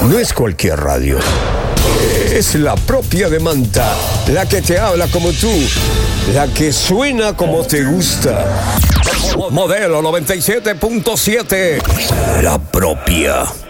no es cualquier radio. Es la propia de Manta, la que te habla como tú, la que suena como te gusta. Modelo 97.7, la propia.